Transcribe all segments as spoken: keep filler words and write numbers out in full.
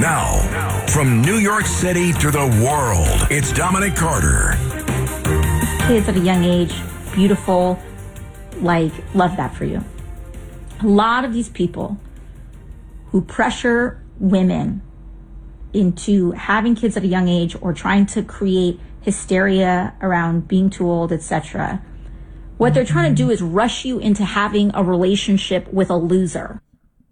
Now, from New York City to the world, it's Dominic Carter. Kids at a young age, beautiful, like, love that for you. A lot of these people who pressure women into having kids at a young age or trying to create hysteria around being too old, et cetera, what they're trying to do is rush you into having a relationship with a loser.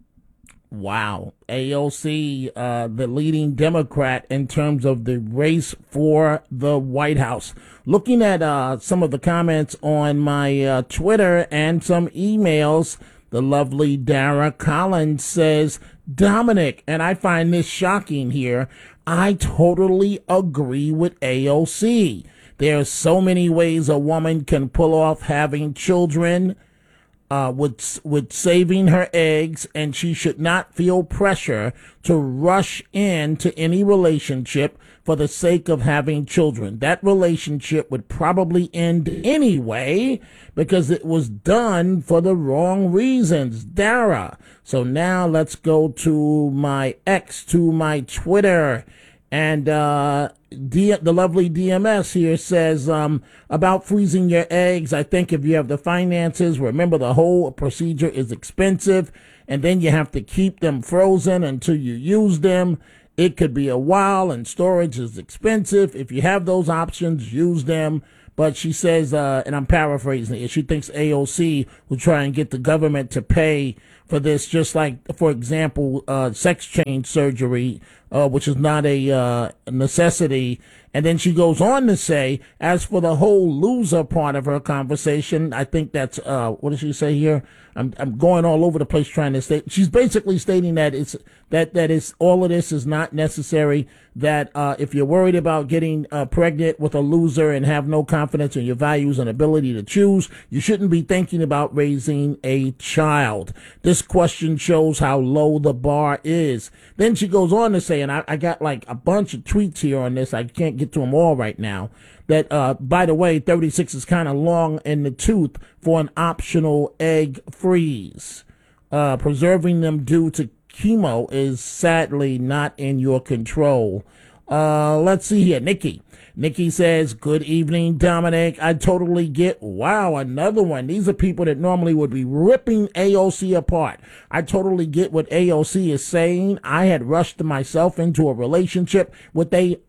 Wow. A O C, uh, the leading Democrat in terms of the race for the White House. Looking at uh, some of the comments on my uh, Twitter and some emails, the lovely Dara Collins says, Dominic, and I find this shocking here, I totally agree with A O C. There are so many ways a woman can pull off having children uh, with, with saving her eggs, and she should not feel pressure to rush into any relationship for the sake of having children. That relationship would probably end anyway because it was done for the wrong reasons. Dara. So now let's go to my X, to my Twitter. And uh, D- the lovely D M S here says um, about freezing your eggs. I think if you have the finances, remember the whole procedure is expensive, and then you have to keep them frozen until you use them. It could be a while, and storage is expensive. If you have those options, use them. But she says, uh, and I'm paraphrasing it, she thinks A O C will try and get the government to pay for this, just like, for example, uh, sex change surgery, uh, which is not a uh, necessity. And then she goes on to say, as for the whole loser part of her conversation, I think that's, uh, what does she say here? I'm, I'm going all over the place trying to state. She's basically stating that it's, that, that is, all of this is not necessary, that, uh, if you're worried about getting, uh, pregnant with a loser and have no confidence in your values and ability to choose, you shouldn't be thinking about raising a child. This question shows how low the bar is. Then she goes on to say, and I, I got like a bunch of tweets here on this. I can't get to them all right now. That, uh, by the way, thirty-six is kind of long in the tooth for an optional egg freeze. Uh, preserving them due to chemo is sadly not in your control. Uh, let's see here. Nikki. Nikki says, good evening, Dominic. I totally get, wow, another one. These are people that normally would be ripping A O C apart. I totally get what A O C is saying. I had rushed myself into a relationship with a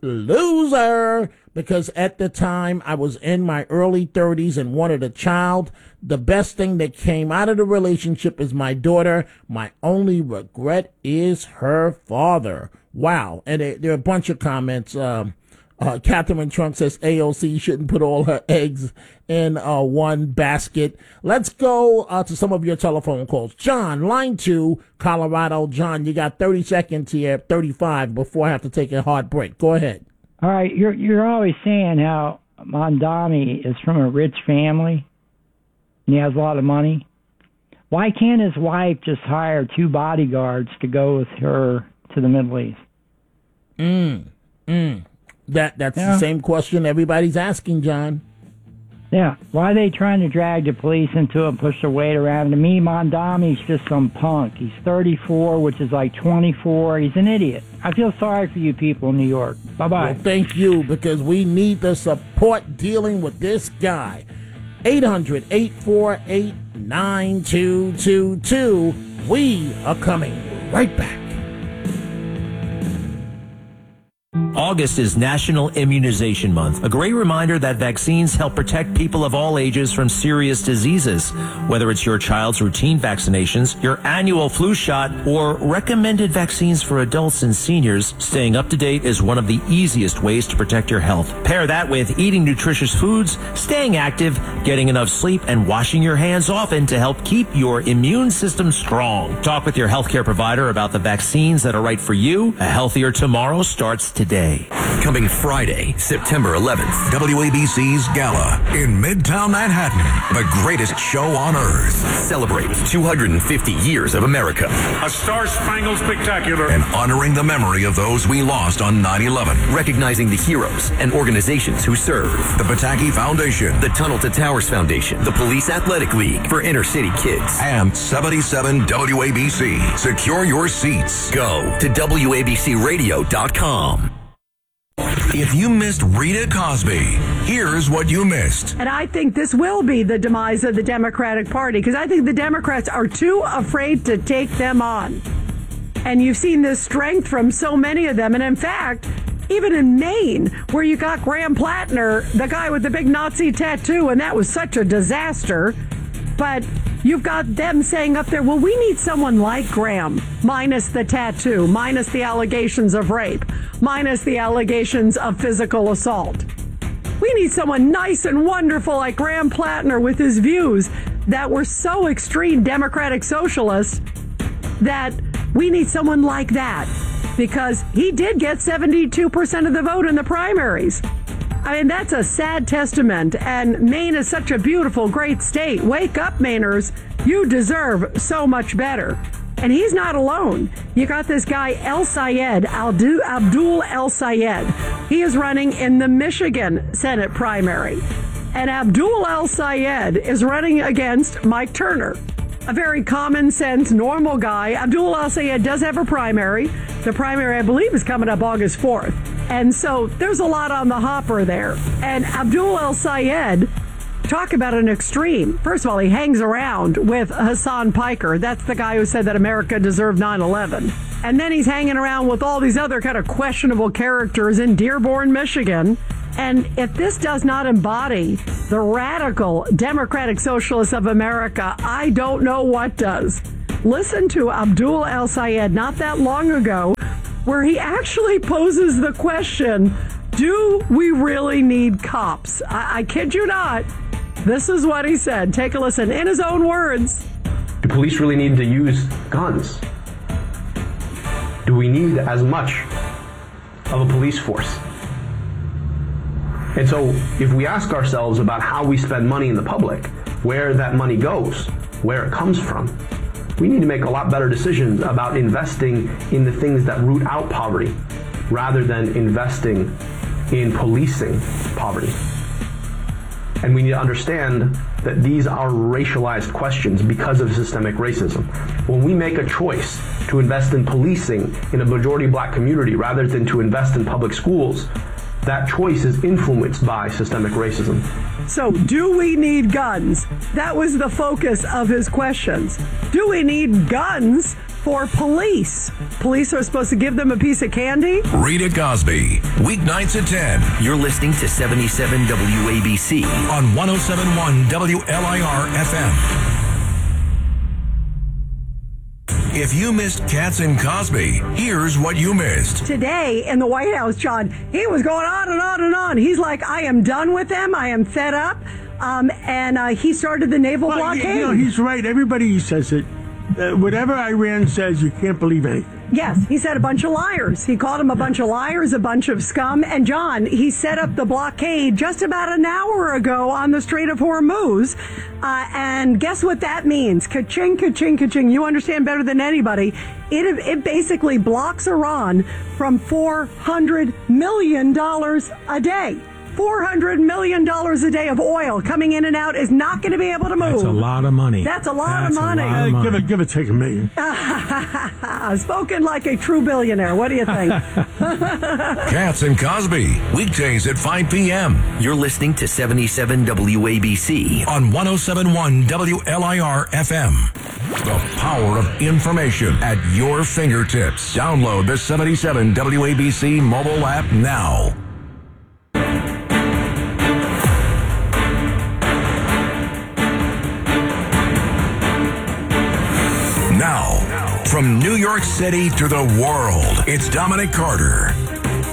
loser because at the time I was in my early thirties and wanted a child. The best thing that came out of the relationship is my daughter. My only regret is her father. Wow. And there, there are a bunch of comments. Um, Uh, Catherine Trunk says A O C shouldn't put all her eggs in uh, one basket. Let's go uh, to some of your telephone calls. John, line two, Colorado. John, you got thirty seconds here, thirty-five, before I have to take a hard break. Go ahead. All right, you're you're always saying how Mondami is from a rich family and he has a lot of money. Why can't his wife just hire two bodyguards to go with her to the Middle East? Mm, mm. That that's yeah. the same question everybody's asking, John. Yeah. Why are they trying to drag the police into it and push their weight around? To me, Mondami's just some punk. He's thirty-four, which is like twenty-four. He's an idiot. I feel sorry for you people in New York. Bye-bye. Well, thank you, because we need the support dealing with this guy. eight hundred, eight four eight, nine two two two. We are coming right back. August is National Immunization Month, a great reminder that vaccines help protect people of all ages from serious diseases. Whether it's your child's routine vaccinations, your annual flu shot, or recommended vaccines for adults and seniors, staying up to date is one of the easiest ways to protect your health. Pair that with eating nutritious foods, staying active, getting enough sleep, and washing your hands often to help keep your immune system strong. Talk with your healthcare provider about the vaccines that are right for you. A healthier tomorrow starts today. Day. Coming Friday, September eleventh. W A B C's Gala in Midtown Manhattan. The greatest show on earth. Celebrate two hundred fifty years of America. A Star-Spangled Spectacular. And honoring the memory of those we lost on nine eleven. Recognizing the heroes and organizations who serve. The Pataki Foundation. The Tunnel to Towers Foundation. The Police Athletic League for inner city kids. And seventy-seven W A B C. Secure your seats. Go to W A B C radio dot com. If you missed Rita Cosby, here's what you missed. And I think this will be the demise of the Democratic Party, because I think the Democrats are too afraid to take them on. And you've seen this strength from so many of them. And in fact, even in Maine, where you got Graham Plattner, the guy with the big Nazi tattoo, and that was such a disaster. But you've got them saying up there, well, we need someone like Graham, minus the tattoo, minus the allegations of rape, minus the allegations of physical assault. We need someone nice and wonderful like Graham Plattner with his views that were so extreme Democratic socialist that we need someone like that, because he did get seventy-two percent of the vote in the primaries. I mean, that's a sad testament, and Maine is such a beautiful, great state. Wake up, Mainers. You deserve so much better. And he's not alone. You got this guy, El Sayed, Abdul El Sayed. He is running in the Michigan Senate primary. And Abdul El Sayed is running against Mike Turner, a very common sense, normal guy. Abdul El Sayed does have a primary. The primary, I believe, is coming up August fourth. And so there's a lot on the hopper there. And Abdul El Sayed, talk about an extreme. First of all, he hangs around with Hassan Piker. That's the guy who said that America deserved nine eleven. And then he's hanging around with all these other kind of questionable characters in Dearborn, Michigan. And if this does not embody the radical Democratic Socialists of America, I don't know what does. Listen to Abdul El Sayed not that long ago, where he actually poses the question, do we really need cops? I, I kid you not. This is what he said. Take a listen in his own words. Do police really need to use guns? Do we need as much of a police force? And so if we ask ourselves about how we spend money in the public, where that money goes, where it comes from, we need to make a lot better decisions about investing in the things that root out poverty rather than investing in policing poverty. And we need to understand that these are racialized questions because of systemic racism. When we make a choice to invest in policing in a majority black community rather than to invest in public schools, that choice is influenced by systemic racism. So, do we need guns? That was the focus of his questions. Do we need guns for police? Police are supposed to give them a piece of candy? Rita Cosby, weeknights at ten. You're listening to seventy-seven W A B C on one oh seven point one W L I R F M. If you missed Katz and Cosby, here's what you missed. Today in the White House, John, he was going on and on and on. He's like, I am done with them. I am fed up. Um, and uh, he started the naval well, blockade. You know, he's right. Everybody says it. Uh, whatever Iran says, you can't believe anything. Yes, he said a bunch of liars. He called them a bunch of liars, a bunch of scum. And John, he set up the blockade just about an hour ago on the Strait of Hormuz. Uh, and guess what that means? Ka-ching, ka-ching, ka-ching. You understand better than anybody. It, it basically blocks Iran from four hundred million dollars a day. four hundred million dollars a day of oil coming in and out is not going to be able to move. That's a lot of money. That's a lot That's of money. A lot of money. Give it, give it, take a million. Spoken like a true billionaire. What do you think? Katz and Cosby, weekdays at five p.m. You're listening to seventy-seven W A B C on one oh seven point one W L I R F M. The power of information at your fingertips. Download the seventy-seven W A B C mobile app now. Now, from New York City to the world, it's Dominic Carter.